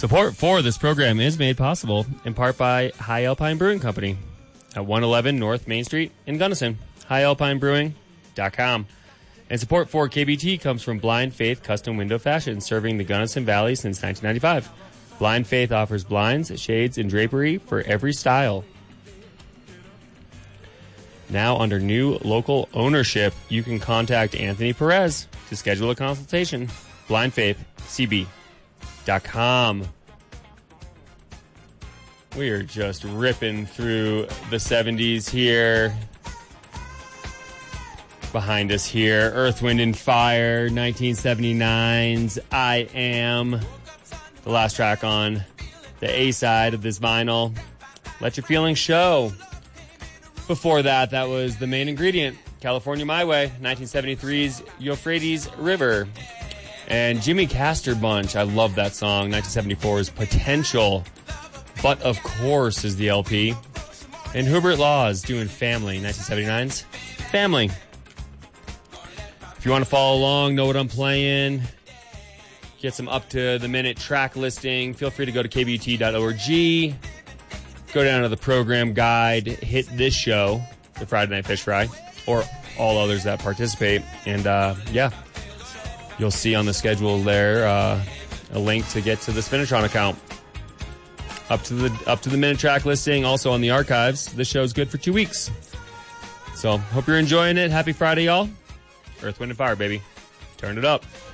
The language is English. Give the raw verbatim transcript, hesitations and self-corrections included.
Support for this program is made possible in part by High Alpine Brewing Company at one eleven North Main Street in Gunnison, high alpine brewing dot com. And support for K B T comes from Blind Faith Custom Window Fashion, serving the Gunnison Valley since nineteen ninety-five. Blind Faith offers blinds, shades, and drapery for every style. Now, under new local ownership, you can contact Anthony Perez to schedule a consultation. blind faith c b dot com. We are just ripping through the seventies here. Behind us here, Earth, Wind, and Fire, nineteen seventy-nine's I Am. The last track on the A side of this vinyl. Let Your Feelings Show. Before that, that was The Main Ingredient, California My Way, nineteen seventy-three's Euphrates River. And Jimmy Castor Bunch, I love that song, nineteen seventy-four's Potential. But of Course is the L P. And Hubert Laws doing Family, nineteen seventy-nine's Family. If you want to follow along, know what I'm playing, get some up-to-the-minute track listing, feel free to go to k b u t dot org. Go down to the program guide, hit this show, the Friday Night Fish Fry, or all others that participate. And, uh, yeah, you'll see on the schedule there uh, a link to get to the Spinatron account. Up to the up to the minute track listing, also on the archives. This show's good for two weeks. So, hope you're enjoying it. Happy Friday, y'all. Earth, Wind, and Fire, baby. Turn it up.